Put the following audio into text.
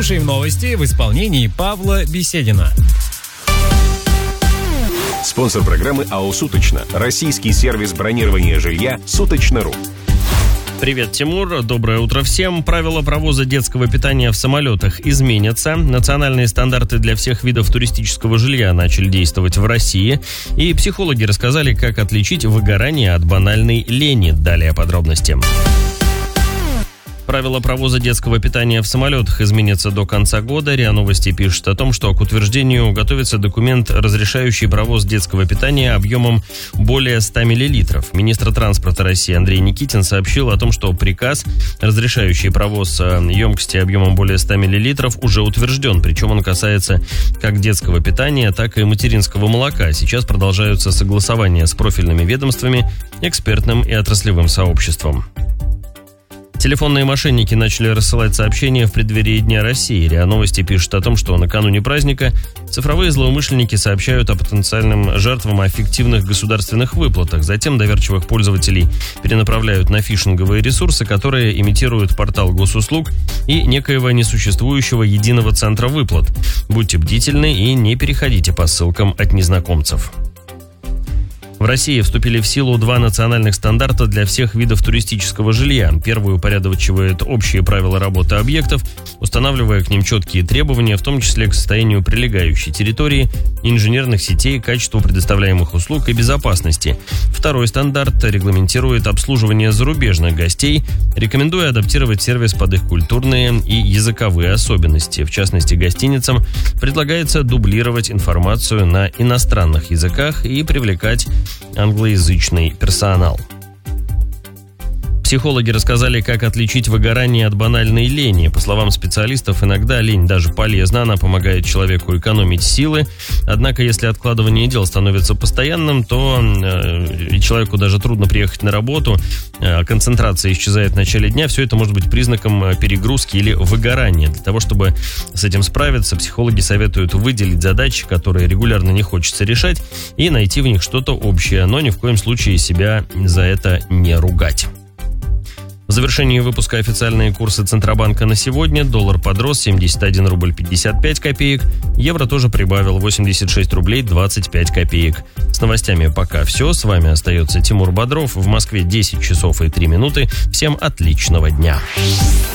Слушаем новости в исполнении Павла Беседина. Спонсор программы АО «Суточно». Российский сервис бронирования жилья «Суточно.ру». Привет, Тимур. Доброе утро всем. Правила провоза детского питания в самолетах изменятся. Национальные стандарты для всех видов туристического жилья начали действовать в России. И психологи рассказали, как отличить выгорание от банальной лени. Далее подробности. Правила провоза детского питания в самолетах изменятся до конца года. РИА Новости пишет о том, что к утверждению готовится документ, разрешающий провоз детского питания объемом более 100 мл. Министр транспорта России Андрей Никитин сообщил о том, что приказ, разрешающий провоз емкости объемом более 100 мл, уже утвержден. Причем он касается как детского питания, так и материнского молока. Сейчас продолжаются согласования с профильными ведомствами, экспертным и отраслевым сообществом. Телефонные мошенники начали рассылать сообщения в преддверии Дня России. РИА Новости пишет о том, что накануне праздника цифровые злоумышленники сообщают о потенциальным жертвам о фиктивных государственных выплатах. Затем доверчивых пользователей перенаправляют на фишинговые ресурсы, которые имитируют портал госуслуг и некоего несуществующего единого центра выплат. Будьте бдительны и не переходите по ссылкам от незнакомцев. В России вступили в силу 2 национальных стандарта для всех видов туристического жилья. Первый упорядочивает общие правила работы объектов, устанавливая к ним четкие требования, в том числе к состоянию прилегающей территории, инженерных сетей, качеству предоставляемых услуг и безопасности. Второй стандарт регламентирует обслуживание зарубежных гостей, рекомендуя адаптировать сервис под их культурные и языковые особенности. В частности, гостиницам предлагается дублировать информацию на иностранных языках и привлекать англоязычный персонал. Психологи рассказали, как отличить выгорание от банальной лени. По словам специалистов, иногда лень даже полезна, она помогает человеку экономить силы. Однако, если откладывание дел становится постоянным, то человеку даже трудно приехать на работу, концентрация исчезает в начале дня. Все это может быть признаком перегрузки или выгорания. Для того, чтобы с этим справиться, психологи советуют выделить задачи, которые регулярно не хочется решать, и найти в них что-то общее, но ни в коем случае себя за это не ругать. В завершении выпуска официальные курсы Центробанка на сегодня. Доллар подрос 71 рубль 55 копеек. Евро тоже прибавил 86 рублей 25 копеек. С новостями пока все. С вами остается Тимур Бодров. В Москве 10 часов и 3 минуты. Всем отличного дня.